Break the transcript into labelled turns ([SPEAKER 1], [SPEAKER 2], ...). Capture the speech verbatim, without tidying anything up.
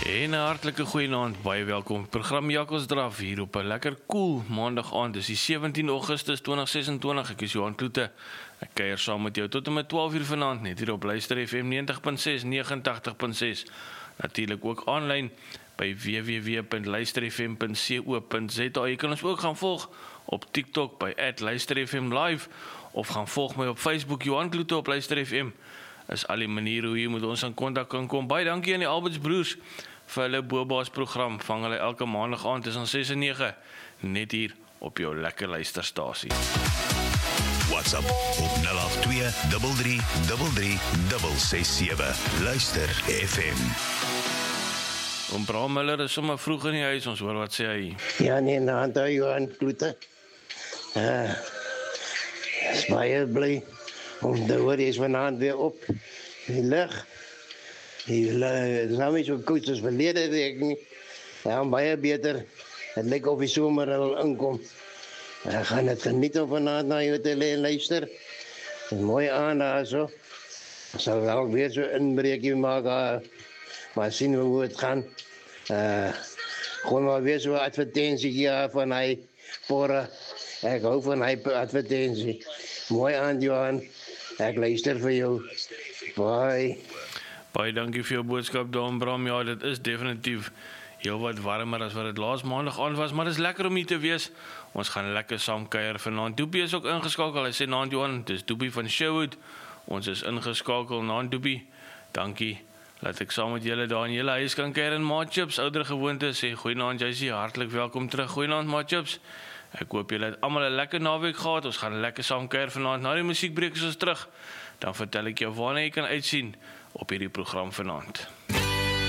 [SPEAKER 1] En 'n hartlike goeienaand, baie welkom. Program Jakkalsdraf hier op 'n lekker koel maandag aand. Dis die sewentien Augustus twintig ses en twintig. Ek is Johan Kloete. Ek kuier saam met jou tot en met twaalf uur vanaand net hier op Luister F M negentig punt ses, negentig punt ses. Natuurlik ook aanlyn by w w w punt luister f m punt co punt z a. Jy kan ons ook gaan volg op TikTok by at luister f m live of gaan volg my op Facebook Johan Kloete op Luister F M. Is al die maniere hoe jy met ons in kontak kan kom. Baie dankie aan die Alberts Broers vir hulle Boba's program. Vang hulle elke maandag aand tussen ses en nege net hier op jou lekker luisterstasie.
[SPEAKER 2] WhatsApp op nul agt twee drie drie drie drie ses sewe. Luister F M.
[SPEAKER 1] Om Bram Miller is sommer vroeg in die huis, ons hoor wat sê hy.
[SPEAKER 3] Ja nee, nou aan Johan Kloete. Uh, is baie bly om te hoor, hy is vanavond weer op. Die lig. Die lig is nou nie so koud soos verlede week nie. Ja, baie beter. Het lyk of die somer al inkom. Ek gaan het geniet om vanavond na jou te luister. Een mooi aan daar so. Ek sal wel weer so inbreekie maak, uh, maar sien we hoe het gaan. Uh, gewoon maar weer so advertentie ja, van hy porre. Ek hou van hy advertentie. Mooi aan Johan. Ek luister vir jou. Bye.
[SPEAKER 1] Baie dankie vir jou boodskap, Daan Bram. Ja, dit is definitief heel wat warmer as wat dit laas maandag aan was, maar dit is lekker om hier te wees. Ons gaan lekker saam kuier vanaand. Doopie is ook ingeskakel. Hy sê naand Johan, dis Doopie van Sherwood. Ons is ingeskakel naand Doopie. Dankie. Laat ek saam met julle daar in julle huis kan kuier in Maatchips. Ouder gewoonte sê goeienaand Jysie, hartlik welkom terug. Goeienaand Maatchips. Ek hoop julle het almal 'n lekker naweek gehad. Ons gaan lekker saam kuier vanaand. Na die musiekbreek is ons terug. Dan vertel ek jou waarna jy kan uitsien op hierdie program vanaand.